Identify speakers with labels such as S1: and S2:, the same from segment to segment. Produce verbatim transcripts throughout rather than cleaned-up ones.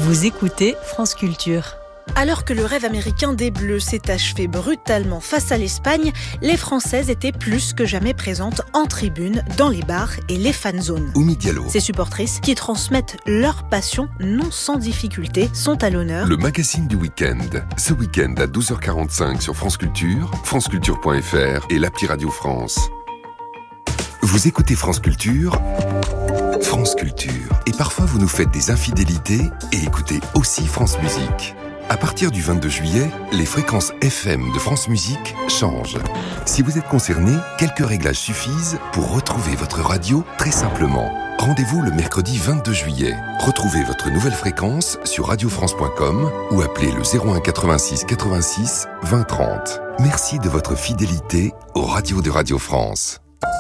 S1: Vous écoutez France Culture.
S2: Alors que le rêve américain des Bleus s'est achevé brutalement face à l'Espagne, les Françaises étaient plus que jamais présentes en tribune, dans les bars et les fan zones.
S3: Oumi Diallo.
S2: Ces supportrices, qui transmettent leur passion non sans difficulté, sont à l'honneur.
S3: Le magazine du week-end. Ce week-end à douze heures quarante-cinq sur France Culture, franceculture point f r et l'appli Radio France. Vous écoutez France Culture, France Culture. Et parfois vous nous faites des infidélités et écoutez aussi France Musique. À partir du vingt-deux juillet, les fréquences F M de France Musique changent. Si vous êtes concerné, quelques réglages suffisent pour retrouver votre radio très simplement. Rendez-vous le mercredi vingt-deux juillet. Retrouvez votre nouvelle fréquence sur radio france point com ou appelez le zéro un quatre-vingt-six quatre-vingt-six vingt trente. Merci de votre fidélité aux radios de Radio France.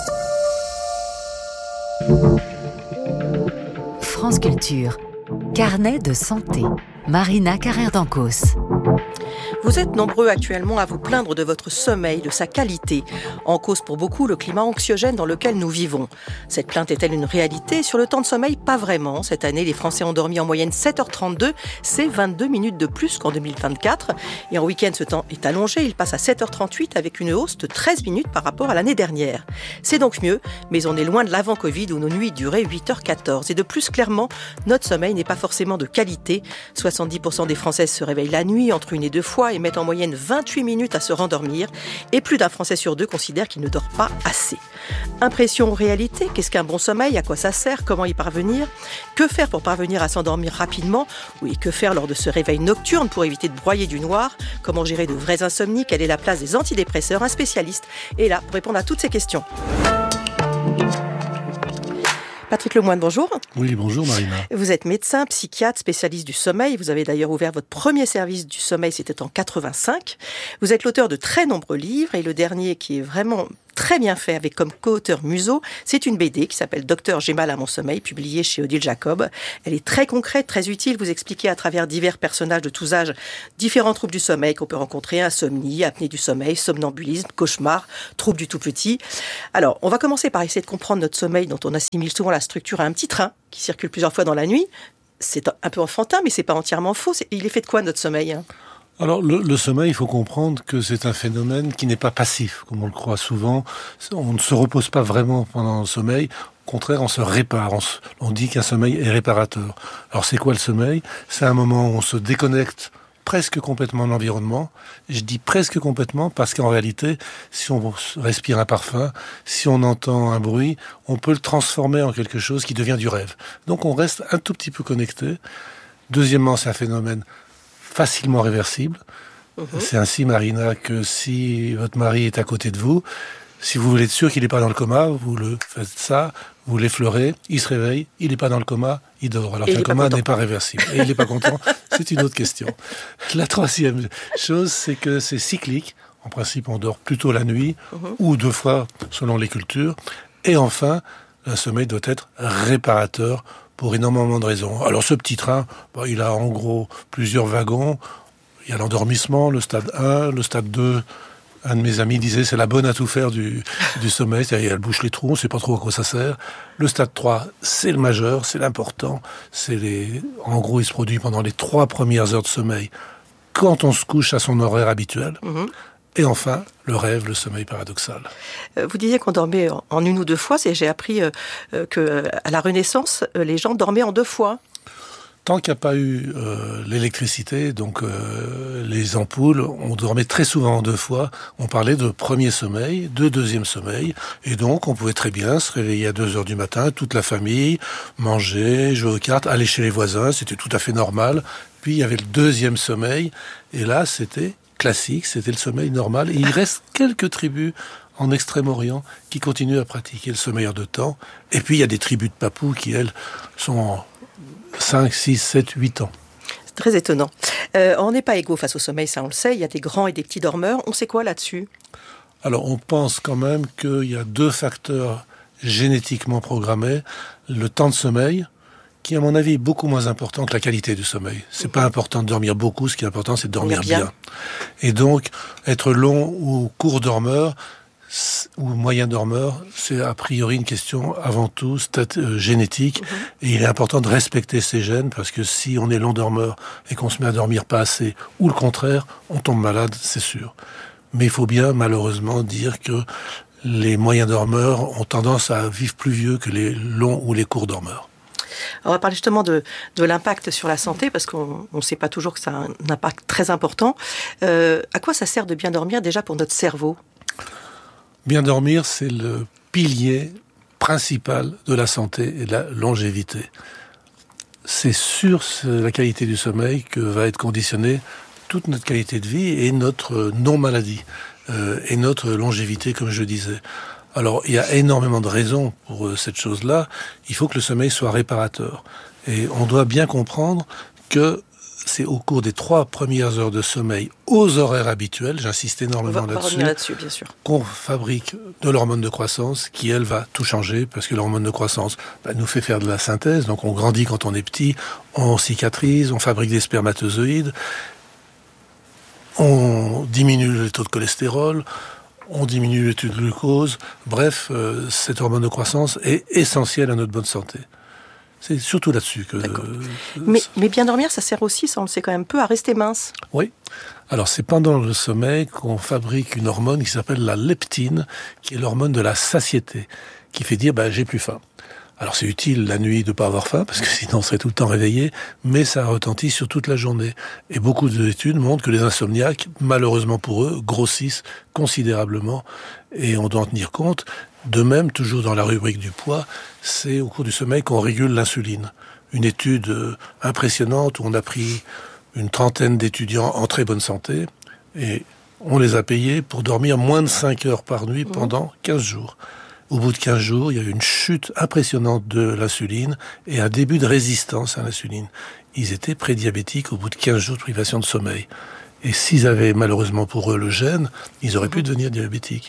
S1: France Culture. Carnet de santé. Marina Carrère d'Ancos.
S4: Vous êtes nombreux actuellement à vous plaindre de votre sommeil, de sa qualité. En cause pour beaucoup le climat anxiogène dans lequel nous vivons. Cette plainte est-elle une réalité ? Sur le temps de sommeil, pas vraiment. Cette année, les Français ont dormi en moyenne sept heures trente-deux. C'est vingt-deux minutes de plus qu'en deux mille vingt-quatre. Et en week-end, ce temps est allongé. Il passe à sept heures trente-huit avec une hausse de treize minutes par rapport à l'année dernière. C'est donc mieux, mais on est loin de l'avant-Covid où nos nuits duraient huit heures quatorze. Et de plus, clairement, notre sommeil n'est pas forcément de qualité. soixante-dix pour cent des Françaises se réveillent la nuit entre une et deux fois et mettent en moyenne vingt-huit minutes à se rendormir, et plus d'un Français sur deux considère qu'il ne dort pas assez. Impression ou réalité ? Qu'est-ce qu'un bon sommeil ? À quoi ça sert ? Comment y parvenir ? Que faire pour parvenir à s'endormir rapidement ? Oui, que faire lors de ce réveil nocturne pour éviter de broyer du noir ? Comment gérer de vraies insomnies ? Quelle est la place des antidépresseurs ? Un spécialiste est là pour répondre à toutes ces questions. Patrick Lemoine, bonjour.
S5: Oui, bonjour Marina.
S4: Vous êtes médecin, psychiatre, spécialiste du sommeil. Vous avez d'ailleurs ouvert votre premier service du sommeil, c'était en quatre-vingt-cinq. Vous êtes l'auteur de très nombreux livres et le dernier qui est vraiment très bien fait avec comme co-auteur Museau, c'est une B D qui s'appelle Docteur j'ai mal à mon sommeil, publiée chez Odile Jacob. Elle est très concrète, très utile. Vous expliquez à travers divers personnages de tous âges différents troubles du sommeil qu'on peut rencontrer, insomnie, apnée du sommeil, somnambulisme, cauchemar, troubles du tout petit. Alors, on va commencer par essayer de comprendre notre sommeil dont on assimile souvent la structure à un petit train qui circule plusieurs fois dans la nuit. C'est un peu enfantin, mais c'est pas entièrement faux. Il est fait de quoi notre sommeil, hein ?
S5: Alors, le, le sommeil, il faut comprendre que c'est un phénomène qui n'est pas passif, comme on le croit souvent. On ne se repose pas vraiment pendant le sommeil. Au contraire, on se répare. On, se, on dit qu'un sommeil est réparateur. Alors, c'est quoi le sommeil ? C'est un moment où on se déconnecte presque complètement de l'environnement. Je dis presque complètement parce qu'en réalité, si on respire un parfum, si on entend un bruit, on peut le transformer en quelque chose qui devient du rêve. Donc, on reste un tout petit peu connecté. Deuxièmement, c'est un phénomène facilement réversible. Mmh. C'est ainsi, Marina, que si votre mari est à côté de vous, si vous voulez être sûr qu'il n'est pas dans le coma, vous le faites ça, vous l'effleurez, il se réveille, il n'est pas dans le coma, il dort. Alors que le coma n'est pas réversible. Et il n'est pas content, c'est une autre question. La troisième chose, c'est que c'est cyclique. En principe, on dort plutôt la nuit, mmh. ou deux fois, selon les cultures. Et enfin, le sommeil doit être réparateur pour énormément de raisons. Alors ce petit train, bon, il a en gros plusieurs wagons. Il y a l'endormissement, le stade un, le stade deux. Un de mes amis disait c'est la bonne à tout faire du, du sommeil, c'est-à-dire elle bouche les trous, on ne sait pas trop à quoi ça sert. Le stade trois, c'est le majeur, c'est l'important. C'est les, en gros, il se produit pendant les trois premières heures de sommeil, quand on se couche à son horaire habituel. Mmh. Et enfin, le rêve, le sommeil paradoxal.
S4: Vous disiez qu'on dormait en une ou deux fois. C'est, j'ai appris euh, qu'à la Renaissance, les gens dormaient en deux fois.
S5: Tant qu'il n'y a pas eu euh, l'électricité, donc euh, les ampoules, on dormait très souvent en deux fois. On parlait de premier sommeil, de deuxième sommeil. Et donc, on pouvait très bien se réveiller à deux heures du matin, toute la famille, manger, jouer aux cartes, aller chez les voisins. C'était tout à fait normal. Puis, il y avait le deuxième sommeil. Et là, c'était classique, c'était le sommeil normal. Et il reste quelques tribus en Extrême-Orient qui continuent à pratiquer le sommeil en deux temps. Et puis, il y a des tribus de papous qui, elles, sont en cinq, six, sept, huit ans.
S4: C'est très étonnant. Euh, on n'est pas égaux face au sommeil, ça on le sait. Il y a des grands et des petits dormeurs. On sait quoi là-dessus ?
S5: Alors, on pense quand même qu'il y a deux facteurs génétiquement programmés. Le temps de sommeil, qui, à mon avis, est beaucoup moins important que la qualité du sommeil. C'est mmh. pas important de dormir beaucoup, ce qui est important, c'est de dormir bien. bien. Et donc, être long ou court dormeur, ou moyen dormeur, c'est a priori une question avant tout stat- euh, génétique. Mmh. Et il est important de respecter ces gènes parce que si on est long dormeur et qu'on se met à dormir pas assez, ou le contraire, on tombe malade, c'est sûr. Mais il faut bien malheureusement dire que les moyens dormeurs ont tendance à vivre plus vieux que les longs ou les courts dormeurs.
S4: On va parler justement de, de l'impact sur la santé, parce qu'on ne sait pas toujours que ça a un impact très important. Euh, à quoi ça sert de bien dormir déjà pour notre cerveau ?
S5: Bien dormir, c'est le pilier principal de la santé et de la longévité. C'est sur la qualité du sommeil que va être conditionnée toute notre qualité de vie et notre non-maladie euh, et notre longévité, comme je disais. Alors, il y a énormément de raisons pour euh, cette chose-là. Il faut que le sommeil soit réparateur. Et on doit bien comprendre que c'est au cours des trois premières heures de sommeil, aux horaires habituels, j'insiste énormément
S4: on va,
S5: là-dessus,
S4: on va là-dessus bien sûr.
S5: qu'on fabrique de l'hormone de croissance qui, elle, va tout changer, parce que l'hormone de croissance bah, nous fait faire de la synthèse, donc on grandit quand on est petit, on cicatrise, on fabrique des spermatozoïdes, on diminue le taux de cholestérol, on diminue le taux de glucose. Bref, euh, cette hormone de croissance est essentielle à notre bonne santé. C'est surtout là-dessus que... Euh,
S4: mais, mais bien dormir, ça sert aussi, ça on le sait quand même peu, à rester mince.
S5: Oui. Alors c'est pendant le sommeil qu'on fabrique une hormone qui s'appelle la leptine, qui est l'hormone de la satiété, qui fait dire bah, « j'ai plus faim ». Alors c'est utile la nuit de ne pas avoir faim, parce que sinon on serait tout le temps réveillé, mais ça retentit sur toute la journée. Et beaucoup d'études montrent que les insomniaques, malheureusement pour eux, grossissent considérablement, et on doit en tenir compte. De même, toujours dans la rubrique du poids, c'est au cours du sommeil qu'on régule l'insuline. Une étude impressionnante où on a pris une trentaine d'étudiants en très bonne santé, et on les a payés pour dormir moins de cinq heures par nuit pendant quinze jours. Au bout de quinze jours, il y a eu une chute impressionnante de l'insuline et un début de résistance à l'insuline. Ils étaient prédiabétiques au bout de quinze jours de privation de sommeil. Et s'ils avaient malheureusement pour eux le gène, ils auraient pu devenir diabétiques.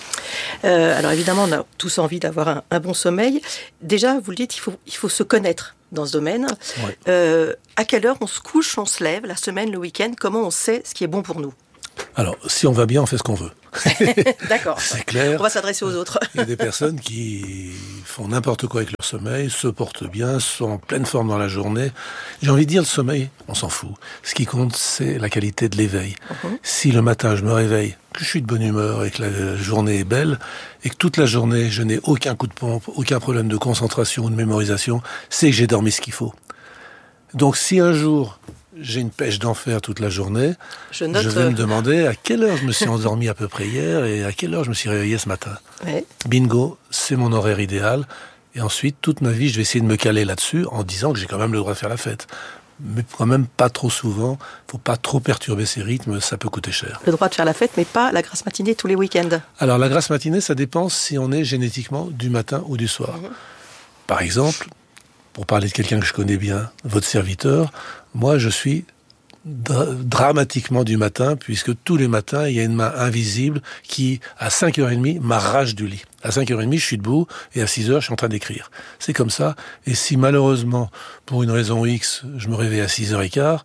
S4: Euh, alors évidemment, on a tous envie d'avoir un, un bon sommeil. Déjà, vous le dites, il faut, il faut se connaître dans ce domaine. Ouais. Euh, à quelle heure on se couche, on se lève, la semaine, le week-end, comment on sait ce qui est bon pour nous ?
S5: Alors, si on va bien, on fait ce qu'on veut.
S4: D'accord.
S5: C'est clair.
S4: On va s'adresser aux autres.
S5: Il y a des personnes qui font n'importe quoi avec leur sommeil, se portent bien, sont en pleine forme dans la journée. J'ai envie de dire, le sommeil, on s'en fout. Ce qui compte, c'est la qualité de l'éveil. Uh-huh. Si le matin, je me réveille, que je suis de bonne humeur et que la journée est belle, et que toute la journée, je n'ai aucun coup de pompe, aucun problème de concentration ou de mémorisation, c'est que j'ai dormi ce qu'il faut. Donc, si un jour... j'ai une pêche d'enfer toute la journée, je, note... je vais me demander à quelle heure je me suis endormi à peu près hier et à quelle heure je me suis réveillé ce matin. Ouais. Bingo, c'est mon horaire idéal. Et ensuite, toute ma vie, je vais essayer de me caler là-dessus en disant que j'ai quand même le droit de faire la fête. Mais quand même pas trop souvent. Faut pas trop perturber ces rythmes, ça peut coûter cher.
S4: Le droit de faire la fête, mais pas la grasse matinée tous les week-ends.
S5: Alors la grasse matinée, ça dépend si on est génétiquement du matin ou du soir. Mmh. Par exemple... pour parler de quelqu'un que je connais bien, votre serviteur, moi je suis dra- dramatiquement du matin, puisque tous les matins, il y a une main invisible qui, à cinq heures trente, m'arrache du lit. À cinq heures trente, je suis debout, et à six heures, je suis en train d'écrire. C'est comme ça, et si malheureusement, pour une raison X, je me réveille à six heures quinze,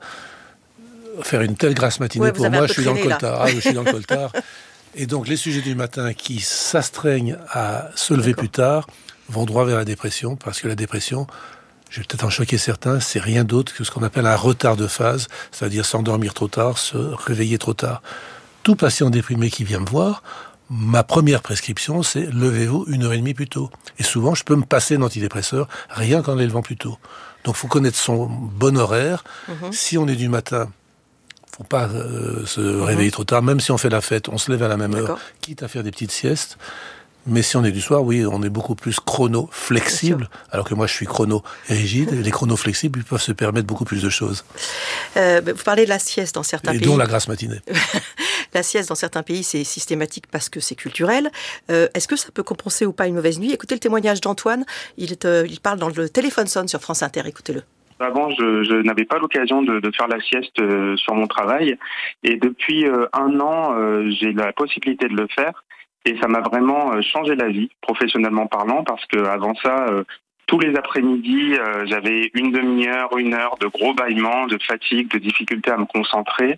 S5: faire une telle grasse matinée, ouais, pour moi, je suis, traîné, ah, je suis dans le coltard. Et donc, les sujets du matin qui s'astreignent à se lever D'accord. plus tard vont droit vers la dépression, parce que la dépression... je vais peut-être en choquer certains, c'est rien d'autre que ce qu'on appelle un retard de phase, c'est-à-dire s'endormir trop tard, se réveiller trop tard. Tout patient déprimé qui vient me voir, ma première prescription, c'est levez-vous une heure et demie plus tôt. Et souvent, je peux me passer d'antidépresseur rien qu'en les levant plus tôt. Donc, il faut connaître son bon horaire. Mm-hmm. Si on est du matin, il ne faut pas euh, se mm-hmm. réveiller trop tard. Même si on fait la fête, on se lève à la même D'accord. heure, quitte à faire des petites siestes. Mais si on est du soir, oui, on est beaucoup plus chrono-flexible, alors que moi je suis chrono-rigide, et les chrono-flexibles, ils peuvent se permettre beaucoup plus de choses.
S4: Euh, vous parlez de la sieste dans certains
S5: et
S4: pays.
S5: Et dont la grasse matinée.
S4: La sieste dans certains pays, c'est systématique parce que c'est culturel. Euh, est-ce que ça peut compenser ou pas une mauvaise nuit ? Écoutez le témoignage d'Antoine, il, est, euh, il parle dans le téléphone sonne sur France Inter, écoutez-le.
S6: Avant, je, je n'avais pas l'occasion de, de faire la sieste euh, sur mon travail, et depuis euh, un an, euh, j'ai la possibilité de le faire. Et ça m'a vraiment changé la vie, professionnellement parlant, parce qu'avant ça, euh, tous les après-midi, euh, j'avais une demi-heure, une heure de gros bâillements, de fatigue, de difficulté à me concentrer.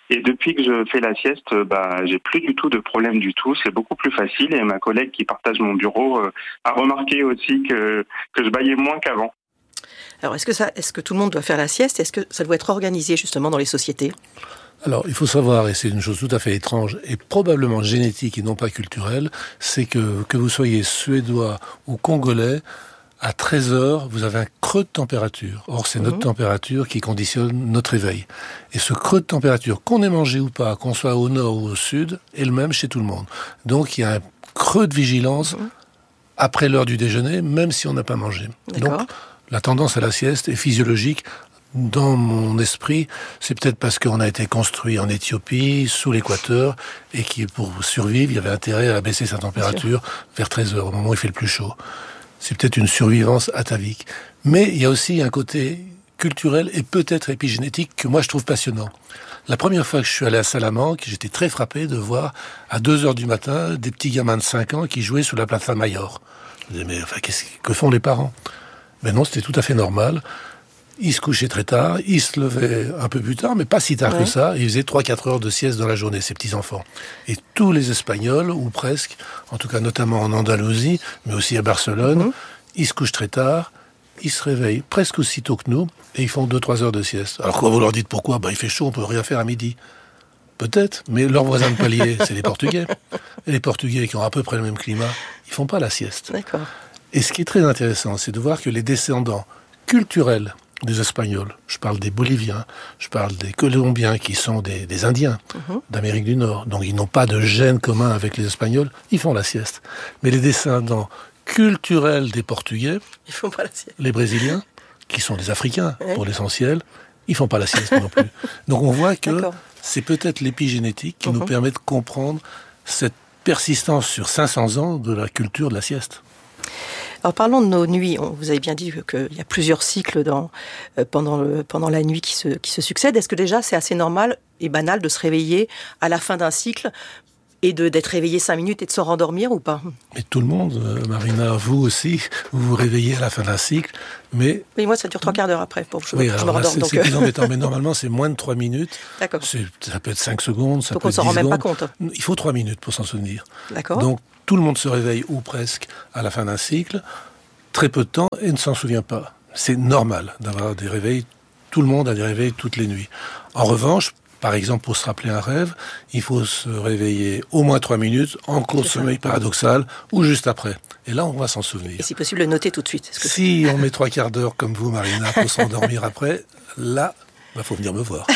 S6: Et depuis que je fais la sieste, bah, j'ai plus du tout de problème du tout. C'est beaucoup plus facile. Et ma collègue qui partage mon bureau euh, a remarqué aussi que, que je bâillais moins qu'avant.
S4: Alors, est-ce que, ça, est-ce que tout le monde doit faire la sieste ? Est-ce que ça doit être organisé justement dans les sociétés ?
S5: Alors, il faut savoir, et c'est une chose tout à fait étrange, et probablement génétique et non pas culturelle, c'est que, que vous soyez suédois ou congolais, à treize heures, vous avez un creux de température. Or, c'est mmh. notre température qui conditionne notre réveil. Et ce creux de température, qu'on ait mangé ou pas, qu'on soit au nord ou au sud, est le même chez tout le monde. Donc, il y a un creux de vigilance mmh. après l'heure du déjeuner, même si on n'a pas mangé.
S4: D'accord.
S5: Donc, la tendance à la sieste est physiologique. Dans mon esprit, c'est peut-être parce qu'on a été construit en Éthiopie, sous l'équateur, et qui, pour survivre, il y avait intérêt à baisser sa température vers treize heures, au moment où il fait le plus chaud. C'est peut-être une survivance atavique. Mais il y a aussi un côté culturel et peut-être épigénétique que moi je trouve passionnant. La première fois que je suis allé à Salamanque, j'étais très frappé de voir à deux heures du matin des petits gamins de cinq ans qui jouaient sous la Plaza Mayor. Je me disais, mais enfin, qu'est-ce que font les parents ? Ben non, c'était tout à fait normal. Ils se couchaient très tard, ils se levaient un peu plus tard, mais pas si tard ouais. que ça. Ils faisaient trois à quatre heures de sieste dans la journée, ces petits-enfants. Et tous les Espagnols, ou presque, en tout cas notamment en Andalousie, mais aussi à Barcelone, mmh. ils se couchent très tard, ils se réveillent presque aussitôt que nous, et ils font deux à trois heures de sieste. Alors quand vous leur dites pourquoi, ben, il fait chaud, on peut rien faire à midi. Peut-être, mais leurs voisins de palier, c'est les Portugais. Et les Portugais qui ont à peu près le même climat, ils font pas la sieste.
S4: D'accord.
S5: Et ce qui est très intéressant, c'est de voir que les descendants culturels des Espagnols, je parle des Boliviens, je parle des Colombiens qui sont des, des Indiens mmh. d'Amérique du Nord, donc ils n'ont pas de gène commun avec les Espagnols, ils font la sieste. Mais les descendants culturels des Portugais,
S4: ils font pas la sieste.
S5: Les Brésiliens, qui sont des Africains ouais. pour l'essentiel, ils font pas la sieste non plus. Donc on voit que D'accord. c'est peut-être l'épigénétique qui mmh. nous permet de comprendre cette persistance sur cinq cents ans de la culture de la sieste.
S4: Alors parlons de nos nuits. Vous avez bien dit qu'il y a plusieurs cycles dans, euh, pendant, le, pendant la nuit qui se, qui se succèdent. Est-ce que déjà c'est assez normal et banal de se réveiller à la fin d'un cycle et de, d'être réveillé cinq minutes et de se rendormir ou pas ?
S5: Mais tout le monde, euh, Marina, vous aussi, vous vous réveillez à la fin d'un cycle, mais...
S4: Oui, moi ça dure trois quarts d'heure après pour que je,
S5: oui,
S4: je me rendorme.
S5: C'est,
S4: donc...
S5: c'est plus embêtant, mais normalement c'est moins de trois minutes.
S4: D'accord.
S5: C'est, ça peut être cinq secondes, ça
S4: donc
S5: peut être dix secondes.
S4: Donc on ne s'en rend même pas compte.
S5: Il faut trois minutes pour s'en souvenir.
S4: D'accord.
S5: Donc tout le monde se réveille, ou presque, à la fin d'un cycle, très peu de temps, et ne s'en souvient pas. C'est normal d'avoir des réveils, tout le monde a des réveils toutes les nuits. En revanche, par exemple, pour se rappeler un rêve, il faut se réveiller au moins trois minutes, en cours de sommeil paradoxal, ou juste après. Et là, on va s'en souvenir.
S4: Et si possible, le noter tout de suite. Que
S5: si on met trois quarts d'heure, comme vous, Marina, pour s'endormir après, là... Il bah, faut venir me voir.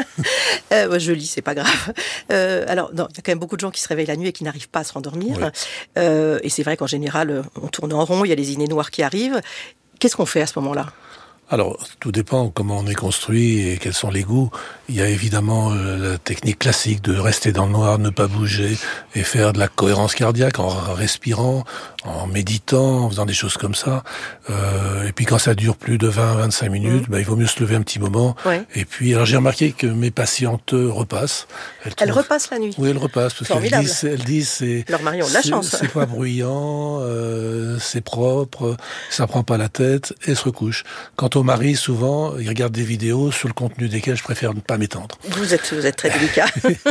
S4: euh, ouais, je lis, c'est pas grave. Euh, alors, non, il y a quand même beaucoup de gens qui se réveillent la nuit et qui n'arrivent pas à se rendormir. Ouais. Euh, et c'est vrai qu'en général, on tourne en rond, il y a les idées noires qui arrivent. Qu'est-ce qu'on fait à ce moment-là ?
S5: Alors, tout dépend comment on est construit et quels sont les goûts. Il y a évidemment euh, la technique classique de rester dans le noir, ne pas bouger et faire de la cohérence cardiaque en respirant, en méditant, en faisant des choses comme ça. Euh, et puis quand ça dure plus de vingt à vingt-cinq minutes, mmh. bah, il vaut mieux se lever un petit moment. Ouais. Et puis, alors j'ai remarqué que mes patientes repassent.
S4: Elles, elles trouvent... repassent la nuit ?
S5: Oui, elles repassent. Parce
S4: Formidable.
S5: qu'elles disent, elles disent c'est,
S4: leur mari ont de la chance.
S5: C'est, c'est pas bruyant, euh, c'est propre, ça prend pas la tête et se recouchent. Quant au mari, souvent, il regarde des vidéos sur le contenu desquelles je préfère ne pas m'étendre.
S4: Vous êtes, vous êtes très délicat.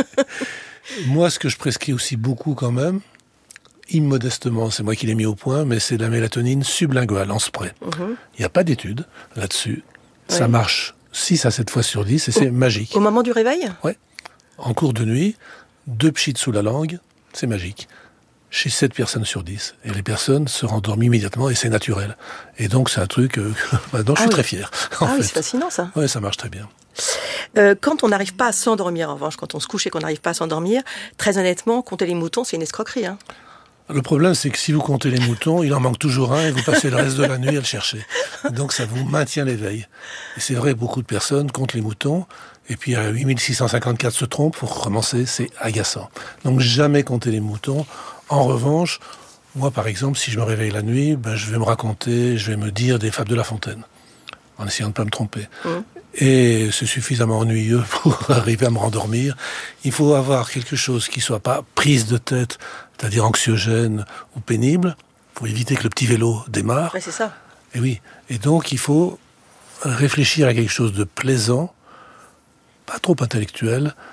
S5: Moi, ce que je prescris aussi beaucoup quand même, immodestement, c'est moi qui l'ai mis au point, mais c'est la mélatonine sublinguale en spray. Il mm-hmm. n'y a pas d'études là-dessus. Oui. Ça marche six à sept fois sur dix et au, c'est magique.
S4: Au moment du réveil ?
S5: Oui. En cours de nuit, deux pchits sous la langue, c'est magique. Chez sept personnes sur dix. Et les personnes se rendorment immédiatement et c'est naturel. Et donc, c'est un truc euh, dont je ah suis oui. très fier.
S4: Ah
S5: fait.
S4: oui, c'est fascinant, ça.
S5: Oui, ça marche très bien.
S4: Euh, quand on n'arrive pas à s'endormir, en revanche, quand on se couche et qu'on n'arrive pas à s'endormir, très honnêtement, compter les moutons, c'est une escroquerie. Hein.
S5: Le problème, c'est que si vous comptez les moutons, il en manque toujours un et vous passez le reste de la nuit à le chercher. Donc, ça vous maintient l'éveil. Et c'est vrai, beaucoup de personnes comptent les moutons et puis à huit mille six cent cinquante-quatre se trompent pour recommencer, c'est agaçant. Donc, jamais compter les moutons. En revanche, moi, par exemple, si je me réveille la nuit, ben, je vais me raconter, je vais me dire des fables de La Fontaine, en essayant de ne pas me tromper. Mmh. Et c'est suffisamment ennuyeux pour arriver à me rendormir. Il faut avoir quelque chose qui ne soit pas prise de tête, c'est-à-dire anxiogène ou pénible. Il faut éviter que le petit vélo démarre.
S4: Ouais, c'est ça.
S5: Et oui. Et donc, il faut réfléchir à quelque chose de plaisant, pas trop intellectuel,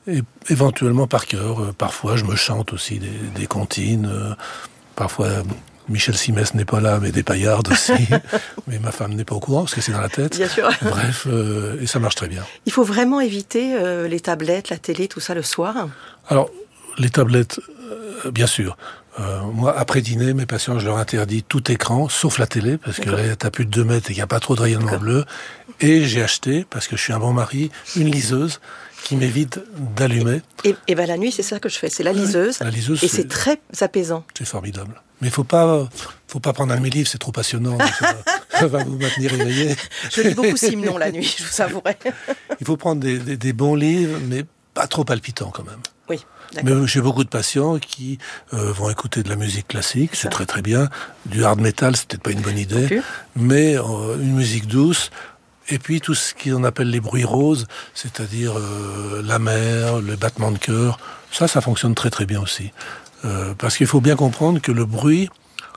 S5: et éventuellement par cœur. Euh, parfois, je me chante aussi des, des comptines. Euh, parfois, Michel Simès n'est pas là, mais des paillardes aussi. Mais ma femme n'est pas au courant, parce que c'est dans la tête.
S4: Bien sûr.
S5: Bref, euh, et ça marche très bien.
S4: Il faut vraiment éviter euh, les tablettes, la télé, tout ça le soir.
S5: Alors, les tablettes, euh, bien sûr. Euh, moi, après dîner, mes patients, je leur interdis tout écran, sauf la télé, parce que là, t'as plus de deux mètres et qu'il n'y a pas trop de rayonnement D'accord. bleu. Et j'ai acheté, parce que je suis un bon mari, une liseuse qui m'évite d'allumer. Et,
S4: et ben la nuit, c'est ça que je fais, c'est la liseuse.
S5: La liseuse
S4: et c'est, c'est très apaisant.
S5: C'est formidable. Mais il faut pas, faut pas prendre un de mes livres, c'est trop passionnant. Ça va, ça va vous maintenir éveillé.
S4: Je lis beaucoup Simenon la nuit, je vous avouerai.
S5: Il faut prendre des, des, des bons livres, mais pas trop palpitants quand même.
S4: Oui. D'accord.
S5: Mais j'ai beaucoup de patients qui euh, vont écouter de la musique classique, c'est, c'est très très bien. Du hard metal, c'est peut-être pas une bonne idée, mais euh, une musique douce. Et puis tout ce qu'on appelle les bruits roses, c'est-à-dire euh, la mer, le battement de cœur, ça, ça fonctionne très très bien aussi. Euh, parce qu'il faut bien comprendre que le bruit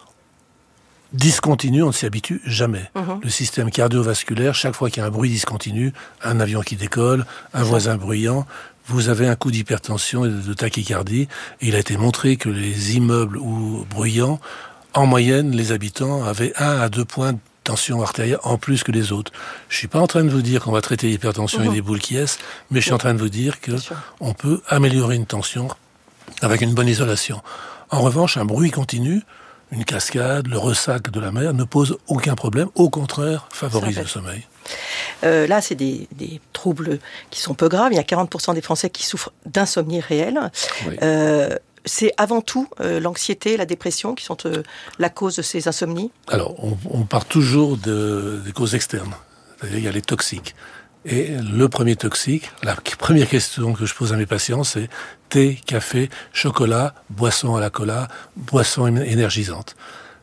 S5: discontinu, on ne s'y habitue jamais. Uh-huh. Le système cardiovasculaire, chaque fois qu'il y a un bruit discontinu, un avion qui décolle, un voisin bruyant, vous avez un coup d'hypertension et de tachycardie. Et il a été montré que les immeubles ou bruyants, en moyenne, les habitants avaient un à deux points de tension artérielle en plus que les autres. Je suis pas en train de vous dire qu'on va traiter l'hypertension uh-huh. et des boules qui est, mais je suis en train de vous dire que on peut améliorer une tension avec une bonne isolation. En revanche, un bruit continu, une cascade, le ressac de la mer ne pose aucun problème. Au contraire, favorise le sommeil.
S4: Euh, là, c'est des, des troubles qui sont peu graves. Il y a quarante pour cent des Français qui souffrent d'insomnie réelle. Oui. Euh, c'est avant tout euh, l'anxiété, la dépression qui sont euh, la cause de ces insomnies. Alors,
S5: on, on part toujours de, des causes externes. C'est-à-dire qu'il y a les toxiques. Et le premier toxique, la première question que je pose à mes patients, c'est thé, café, chocolat, boisson à la cola, boisson énergisante.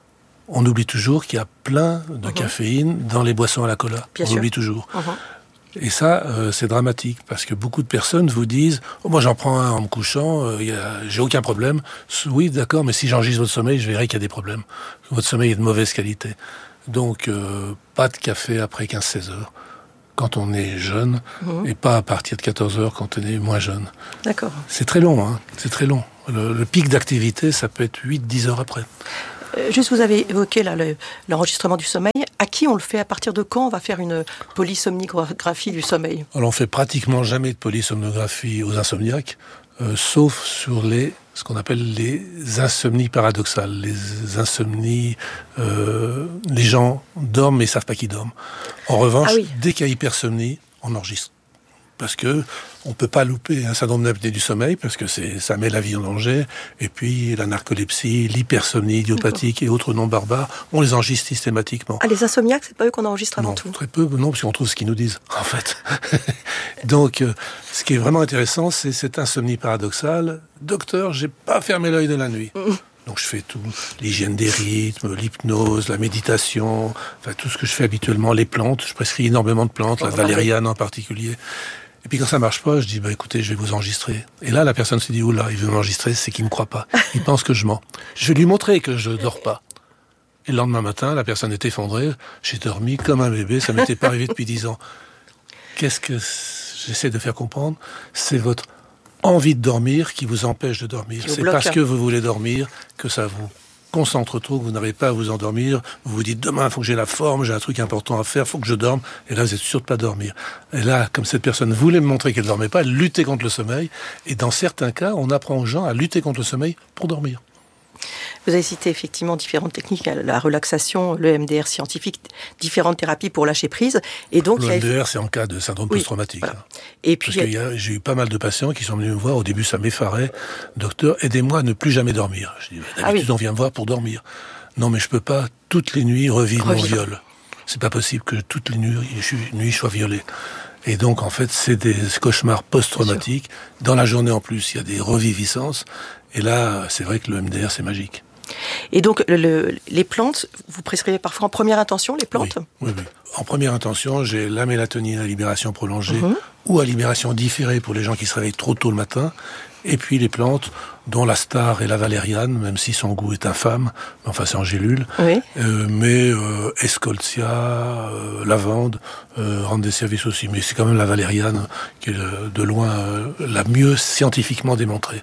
S5: On oublie toujours qu'il y a plein de uh-huh. caféine dans les boissons à la cola. Bien on sûr. Oublie toujours. Uh-huh. Et ça, euh, c'est dramatique, parce que beaucoup de personnes vous disent oh, « Moi, j'en prends un en me couchant, euh, y a, j'ai aucun problème. » Oui, d'accord, mais si j'enregistre votre sommeil, je verrai qu'il y a des problèmes. Votre sommeil est de mauvaise qualité. Donc, euh, pas de café après quinze seize heures. Quand on est jeune, mmh. et pas à partir de quatorze heures quand on est moins jeune.
S4: D'accord.
S5: C'est très long, hein. C'est très long. Le, le pic d'activité, ça peut être huit dix heures après.
S4: Euh, juste, vous avez évoqué là, le, l'enregistrement du sommeil. À qui on le fait ? À partir de quand on va faire une polysomnographie du sommeil ?
S5: Alors, on fait pratiquement jamais de polysomnographie aux insomniaques, euh, sauf sur les ce qu'on appelle les insomnies paradoxales, les insomnies, euh, les gens dorment mais ils savent pas qu'ils dorment. En revanche, ah oui. dès qu'il y a hypersomnie, on enregistre. Parce que on peut pas louper un syndrome d'apnée du sommeil, parce que c'est, ça met la vie en danger. Et puis la narcolepsie, l'hypersomnie idiopathique et autres noms barbares, on les enregistre systématiquement.
S4: Ah, les insomniaques, c'est pas eux qu'on enregistre avant
S5: non,
S4: tout ?
S5: Très peu, non, parce qu'on trouve ce qu'ils nous disent, en fait. Donc, euh, ce qui est vraiment intéressant, c'est cette insomnie paradoxale. Docteur, j'ai pas fermé l'œil de la nuit. Mmh. Donc je fais tout, l'hygiène des rythmes, l'hypnose, la méditation, enfin tout ce que je fais habituellement, les plantes, je prescris énormément de plantes, la valériane en particulier. Et puis quand ça marche pas, je dis bah écoutez, je vais vous enregistrer. Et là la personne se dit oula, il veut m'enregistrer, c'est qu'il me croit pas. Il pense que je mens. Je vais lui montrer que je dors pas. Et le lendemain matin, la personne est effondrée, j'ai dormi comme un bébé, ça m'était pas arrivé depuis dix ans. Qu'est-ce que j'essaie de faire comprendre ? C'est votre envie de dormir qui vous empêche de dormir. C'est bloque. Parce que vous voulez dormir que ça vous concentre trop, que vous n'arrivez pas à vous endormir. Vous vous dites demain, il faut que j'ai la forme, j'ai un truc important à faire, il faut que je dorme. Et là, vous êtes sûr de pas dormir. Et là, comme cette personne voulait me montrer qu'elle ne dormait pas, elle luttait contre le sommeil. Et dans certains cas, on apprend aux gens à lutter contre le sommeil pour dormir.
S4: Vous avez cité effectivement différentes techniques, la relaxation, le M D R scientifique, différentes thérapies pour lâcher prise. Et donc,
S5: le
S4: il y a...
S5: M D R, c'est en cas de syndrome oui, post-traumatique. Voilà.
S4: Et puis,
S5: Parce que y a, j'ai eu pas mal de patients qui sont venus me voir. Au début, ça m'effarait. Docteur, aidez-moi à ne plus jamais dormir. Je dis, d'habitude, ah oui. on vient me voir pour dormir. Non, mais je peux pas toutes les nuits revivre mon viol. C'est pas possible que toutes les nuits, nuits je sois violé. Et donc, en fait, c'est des cauchemars post-traumatiques. Dans la journée, en plus, il y a des reviviscences. Et là, c'est vrai que le M D R, c'est magique.
S4: Et donc, le, le, les plantes, vous prescrivez parfois en première intention, les plantes ?
S5: Oui, oui, oui. En première intention, j'ai la mélatonine à libération prolongée uh-huh. ou à libération différée pour les gens qui se réveillent trop tôt le matin. Et puis les plantes, dont la star est la valériane, même si son goût est infâme, enfin c'est en gélule,
S4: oui.
S5: euh, mais euh, Escoltia, euh, lavande euh, rendent des services aussi. Mais c'est quand même la valériane qui est de loin euh, la mieux scientifiquement démontrée.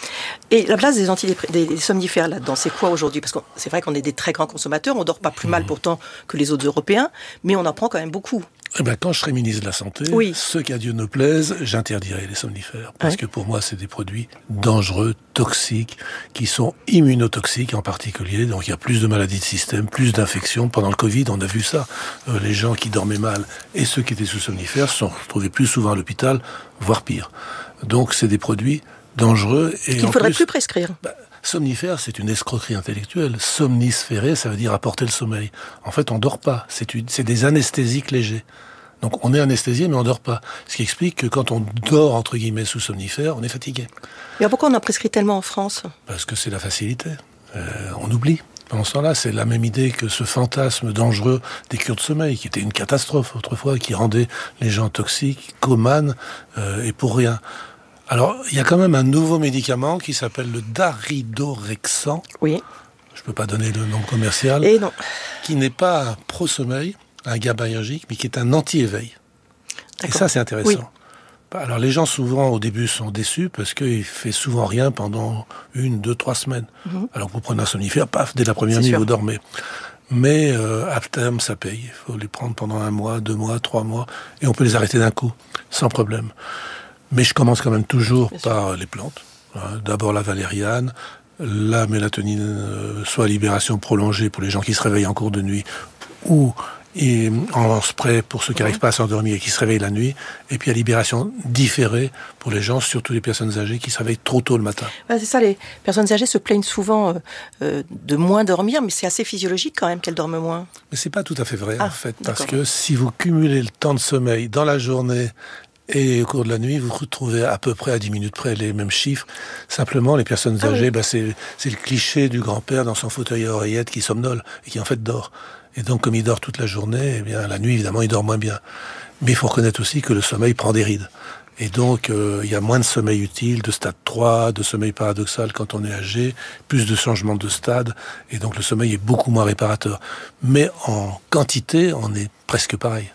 S4: Et la place des, antidépr- des somnifères là-dedans, c'est quoi aujourd'hui ? Parce que c'est vrai qu'on est des très grands consommateurs, on dort pas plus mal pourtant que les autres Européens, mais on en prend quand même beaucoup.
S5: Eh ben, quand je serai ministre de la Santé,
S4: oui.
S5: ce qu'à Dieu ne plaise, j'interdirai les somnifères. Parce ouais. que pour moi, c'est des produits dangereux, toxiques, qui sont immunotoxiques en particulier. Donc il y a plus de maladies de système, plus d'infections. Pendant le Covid, on a vu ça. Euh, les gens qui dormaient mal et ceux qui étaient sous somnifères se sont retrouvés plus souvent à l'hôpital, voire pire. Donc c'est des produits dangereux. Et
S4: qu'il ne faudrait plus, plus prescrire.
S5: Bah, somnifère, c'est une escroquerie intellectuelle. Somnisférer, ça veut dire apporter le sommeil. En fait, on dort pas. C'est, une, c'est des anesthésiques légers. Donc on est anesthésié, mais on dort pas. Ce qui explique que quand on dort, entre guillemets, sous somnifère, on est fatigué.
S4: Mais pourquoi on en prescrit tellement en France ?
S5: Parce que c'est la facilité. Euh, on oublie. Pendant ce temps-là, c'est la même idée que ce fantasme dangereux des cures de sommeil, qui était une catastrophe autrefois, qui rendait les gens toxiques, comanes, euh, et pour rien. Alors, il y a quand même un nouveau médicament qui s'appelle le daridorexant.
S4: Oui.
S5: Je ne peux pas donner le nom commercial.
S4: Et non.
S5: Qui n'est pas un pro-sommeil, un GABAergique, mais qui est un anti-éveil. D'accord. Et ça, c'est intéressant. Oui. Alors, les gens, souvent, au début, sont déçus parce qu'il ne fait souvent rien pendant une, deux, trois semaines. Mm-hmm. Alors que vous prenez un somnifère, paf, dès la première nuit, vous dormez. Mais euh, à terme, ça paye. Il faut les prendre pendant un mois, deux mois, trois mois, et on peut les arrêter d'un coup, sans problème. Mais je commence quand même toujours Bien par sûr. les plantes. D'abord la valériane, la mélatonine, euh, soit libération prolongée pour les gens qui se réveillent en cours de nuit, ou et, en spray pour ceux qui n'arrivent ouais. pas à s'endormir et qui se réveillent la nuit, et puis la libération différée pour les gens, surtout les personnes âgées qui se réveillent trop tôt le matin.
S4: Ouais, c'est ça, les personnes âgées se plaignent souvent euh, euh, de moins dormir, mais c'est assez physiologique quand même qu'elles dorment moins.
S5: Mais c'est pas tout à fait vrai
S4: ah,
S5: en fait,
S4: d'accord.
S5: parce que si vous cumulez le temps de sommeil dans la journée, et au cours de la nuit, vous retrouvez à peu près à dix minutes près les mêmes chiffres. Simplement, les personnes ah âgées, oui. bah, c'est, c'est le cliché du grand-père dans son fauteuil à oreillettes qui somnole et qui en fait dort. Et donc, comme il dort toute la journée, eh bien, la nuit, évidemment, il dort moins bien. Mais il faut reconnaître aussi que le sommeil prend des rides. Et donc, euh, il y a moins de sommeil utile, de stade trois, de sommeil paradoxal quand on est âgé, plus de changements de stade. Et donc, le sommeil est beaucoup moins réparateur. Mais en quantité, on est presque pareil.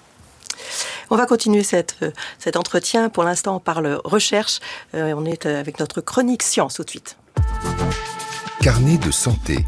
S4: On va continuer cette, euh, cet entretien. Pour l'instant, on parle recherche. Euh, on est avec notre chronique science tout de suite.
S3: Carnet de santé.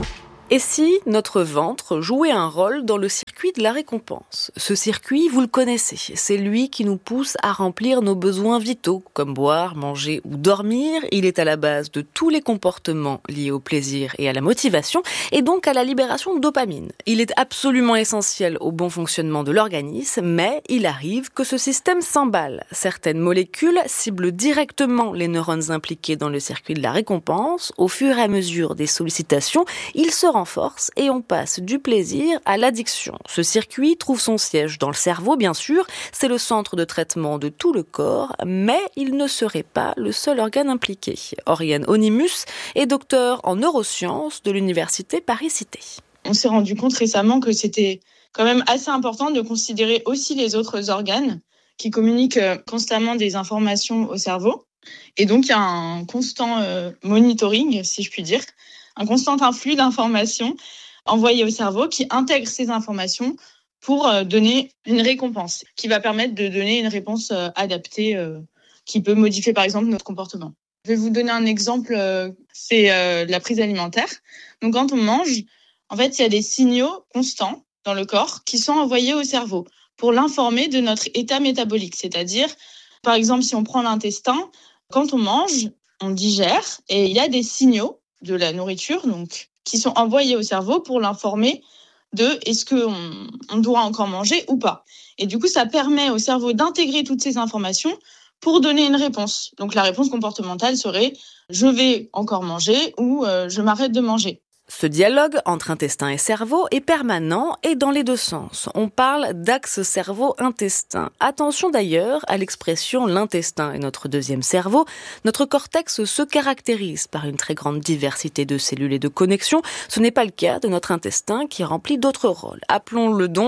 S7: Et si notre ventre jouait un rôle dans le circuit de la récompense ? Ce circuit, vous le connaissez, c'est lui qui nous pousse à remplir nos besoins vitaux, comme boire, manger ou dormir. Il est à la base de tous les comportements liés au plaisir et à la motivation, et donc à la libération de dopamine. Il est absolument essentiel au bon fonctionnement de l'organisme, mais il arrive que ce système s'emballe. Certaines molécules ciblent directement les neurones impliqués dans le circuit de la récompense. Au fur et à mesure des sollicitations, ils se renforce et on passe du plaisir à l'addiction. Ce circuit trouve son siège dans le cerveau, bien sûr. C'est le centre de traitement de tout le corps, mais il ne serait pas le seul organe impliqué. Oriane Onimus est docteur en neurosciences de l'université Paris-Cité.
S8: On s'est rendu compte récemment que c'était quand même assez important de considérer aussi les autres organes qui communiquent constamment des informations au cerveau. Et donc, il y a un constant euh, monitoring, si je puis dire, un constant influx d'informations envoyées au cerveau qui intègre ces informations pour donner une récompense qui va permettre de donner une réponse adaptée euh, qui peut modifier par exemple notre comportement. Je vais vous donner un exemple, euh, c'est euh, la prise alimentaire. Donc quand on mange, en fait, il y a des signaux constants dans le corps qui sont envoyés au cerveau pour l'informer de notre état métabolique. C'est-à-dire, par exemple, si on prend l'intestin, quand on mange, on digère et il y a des signaux de la nourriture, donc, qui sont envoyés au cerveau pour l'informer de est-ce qu'on on doit encore manger ou pas. Et du coup, ça permet au cerveau d'intégrer toutes ces informations pour donner une réponse. Donc la réponse comportementale serait « je vais encore manger » ou euh, « je m'arrête de manger ».
S7: Ce dialogue entre intestin et cerveau est permanent et dans les deux sens. On parle d'axe cerveau-intestin. Attention d'ailleurs à l'expression « l'intestin est notre deuxième cerveau ». Notre cortex se caractérise par une très grande diversité de cellules et de connexions. Ce n'est pas le cas de notre intestin qui remplit d'autres rôles. Appelons-le donc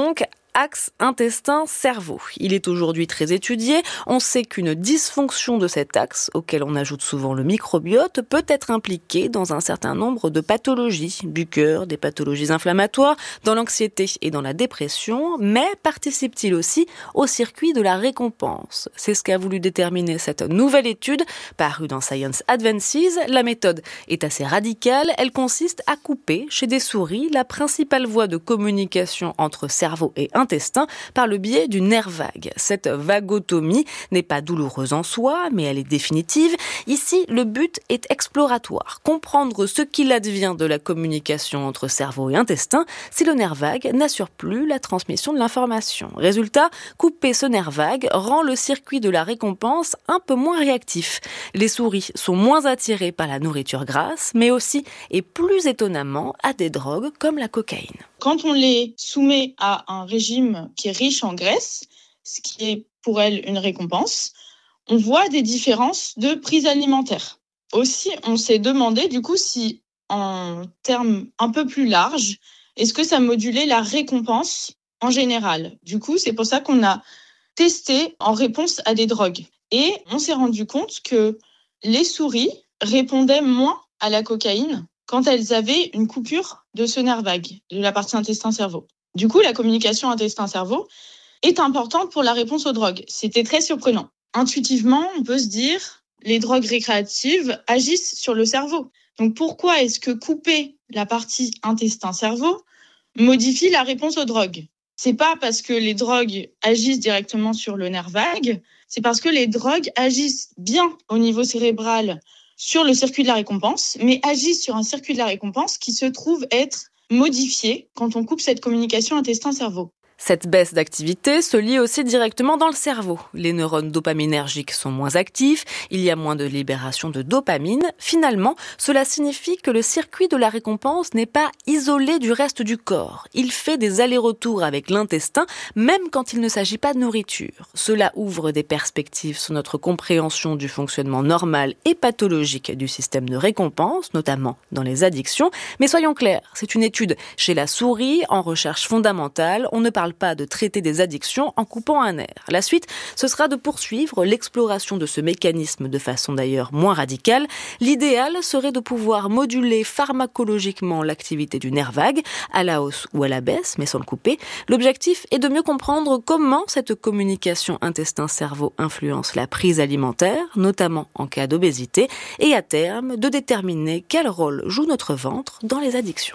S7: axe intestin-cerveau. Il est aujourd'hui très étudié. On sait qu'une dysfonction de cet axe, auquel on ajoute souvent le microbiote, peut être impliquée dans un certain nombre de pathologies, du cœur, des pathologies inflammatoires, dans l'anxiété et dans la dépression, mais participe-t-il aussi au circuit de la récompense? C'est ce qu'a voulu déterminer cette nouvelle étude parue dans Science Advances. La méthode est assez radicale. Elle consiste à couper chez des souris la principale voie de communication entre cerveau et intestin par le biais du nerf vague. Cette vagotomie n'est pas douloureuse en soi, mais elle est définitive. Ici, le but est exploratoire. Comprendre ce qu'il advient de la communication entre cerveau et intestin si le nerf vague n'assure plus la transmission de l'information. Résultat, couper ce nerf vague rend le circuit de la récompense un peu moins réactif. Les souris sont moins attirées par la nourriture grasse, mais aussi, et plus étonnamment, à des drogues comme la cocaïne.
S8: Quand on les soumet à un régime qui est riche en graisse, ce qui est pour elles une récompense, on voit des différences de prise alimentaire. Aussi, on s'est demandé du coup si, en termes un peu plus larges, est-ce que ça modulait la récompense en général. Du coup, c'est pour ça qu'on a testé en réponse à des drogues. Et on s'est rendu compte que les souris répondaient moins à la cocaïne quand elles avaient une coupure de ce nerf vague, de la partie intestin-cerveau. Du coup, la communication intestin-cerveau est importante pour la réponse aux drogues. C'était très surprenant. Intuitivement, on peut se dire, les drogues récréatives agissent sur le cerveau. Donc pourquoi est-ce que couper la partie intestin-cerveau modifie la réponse aux drogues? C'est pas parce que les drogues agissent directement sur le nerf vague, c'est parce que les drogues agissent bien au niveau cérébral sur le circuit de la récompense, mais agissent sur un circuit de la récompense qui se trouve être modifié quand on coupe cette communication intestin-cerveau.
S7: Cette baisse d'activité se lie aussi directement dans le cerveau. Les neurones dopaminergiques sont moins actifs, il y a moins de libération de dopamine. Finalement, cela signifie que le circuit de la récompense n'est pas isolé du reste du corps. Il fait des allers-retours avec l'intestin, même quand il ne s'agit pas de nourriture. Cela ouvre des perspectives sur notre compréhension du fonctionnement normal et pathologique du système de récompense, notamment dans les addictions. Mais soyons clairs, c'est une étude chez la souris, en recherche fondamentale. On ne parle pas de traiter des addictions en coupant un nerf. La suite, ce sera de poursuivre l'exploration de ce mécanisme de façon d'ailleurs moins radicale. L'idéal serait de pouvoir moduler pharmacologiquement l'activité du nerf vague, à la hausse ou à la baisse, mais sans le couper. L'objectif est de mieux comprendre comment cette communication intestin-cerveau influence la prise alimentaire, notamment en cas d'obésité, et à terme, de déterminer quel rôle joue notre ventre dans les addictions.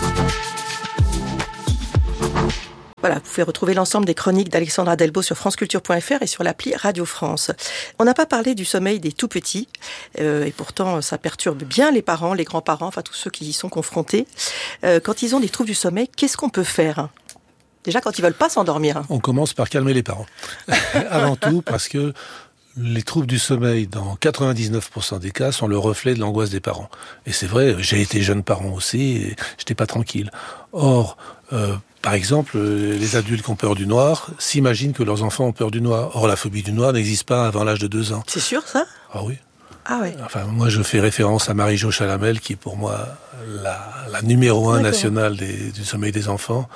S4: Voilà, vous pouvez retrouver l'ensemble des chroniques d'Alexandra Delbo sur franceculture point f r et sur l'appli Radio France. On n'a pas parlé du sommeil des tout-petits, euh, et pourtant ça perturbe bien les parents, les grands-parents, enfin tous ceux qui y sont confrontés. Euh, quand ils ont des troubles du sommeil, qu'est-ce qu'on peut faire ? Déjà quand ils veulent pas s'endormir.
S5: On commence par calmer les parents. Avant tout, parce que les troubles du sommeil, dans quatre-vingt-dix-neuf pour cent des cas, sont le reflet de l'angoisse des parents. Et c'est vrai, j'ai été jeune parent aussi, et j'étais pas tranquille. Or, euh, par exemple, les adultes qui ont peur du noir s'imaginent que leurs enfants ont peur du noir. Or, la phobie du noir n'existe pas avant l'âge de deux ans.
S4: C'est sûr, ça ?
S5: Ah oui.
S4: Ah ouais.
S5: Enfin, moi, je fais référence à Marie-Jo Chalamel, qui est pour moi la, la numéro un D'accord. nationale des, du sommeil des enfants,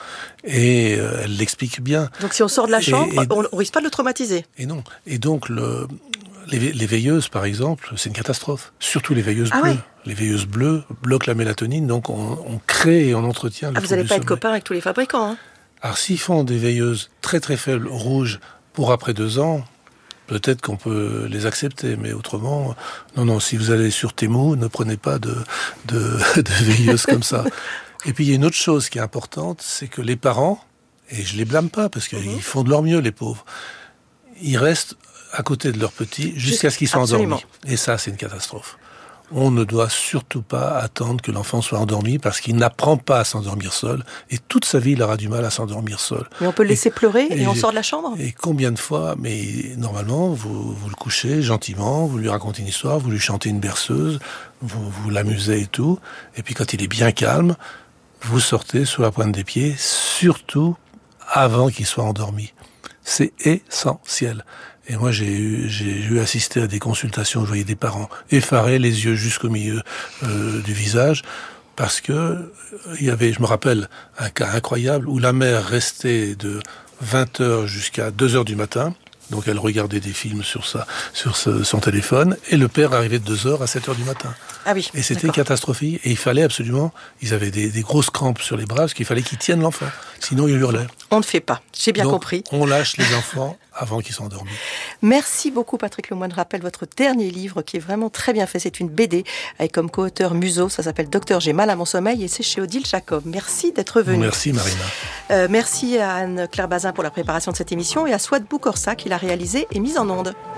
S5: et euh, elle l'explique bien.
S4: Donc, si on sort de la chambre, et, et, on, on risque pas de le traumatiser.
S5: Et non. Et donc, le, les, les veilleuses, par exemple, c'est une catastrophe. Surtout les veilleuses
S4: ah
S5: bleues.
S4: Ouais.
S5: Les veilleuses bleues bloquent la mélatonine, donc on, on crée et on entretient le
S4: ah, vous n'allez pas
S5: sommeil.
S4: être copain avec tous les fabricants, hein.
S5: Alors, s'ils font des veilleuses très très faibles, rouges, pour après deux ans, peut-être qu'on peut les accepter, mais autrement, non, non, si vous allez sur Temu, ne prenez pas de, de, de veilleuses comme ça. Et puis, il y a une autre chose qui est importante, c'est que les parents, et je les blâme pas, parce qu'ils mmh. font de leur mieux, les pauvres, ils restent à côté de leurs petits jusqu'à ce qu'ils soient Absolument. endormis. Et ça, c'est une catastrophe. On ne doit surtout pas attendre que l'enfant soit endormi parce qu'il n'apprend pas à s'endormir seul. Et toute sa vie, il aura du mal à s'endormir seul.
S4: Mais on peut le laisser et, pleurer et, et on sort de la chambre ?
S5: Et combien de fois ? Mais normalement, vous, vous le couchez gentiment, vous lui racontez une histoire, vous lui chantez une berceuse, vous, vous l'amusez et tout. Et puis quand il est bien calme, vous sortez sur la pointe des pieds, surtout avant qu'il soit endormi. C'est essentiel. Et moi, j'ai eu, j'ai eu assisté à des consultations où je voyais des parents effarés, les yeux jusqu'au milieu euh, du visage, parce que il y avait, je me rappelle, un cas incroyable où la mère restait de vingt heures jusqu'à deux heures du matin. Donc elle regardait des films sur, sa, sur ce, son téléphone, et le père arrivait de deux heures à sept heures du matin.
S4: Ah oui,
S5: et c'était
S4: d'accord.
S5: catastrophique. Et il fallait absolument, ils avaient des, des grosses crampes sur les bras, parce qu'il fallait qu'ils tiennent l'enfant. Sinon, il hurlait.
S4: On ne fait pas, j'ai bien
S5: Donc,
S4: compris.
S5: On lâche les enfants avant qu'ils soient endormis.
S4: Merci beaucoup Patrick Lemoine. Je rappelle votre dernier livre qui est vraiment très bien fait. C'est une B D avec comme co-auteur Museau. Ça s'appelle Docteur, j'ai mal à mon sommeil et c'est chez Odile Jacob. Merci d'être venu.
S5: Merci Marina.
S4: Euh, merci à Anne-Claire Bazin pour la préparation de cette émission et à Swad Boukorsa qui l'a réalisée et mise en onde.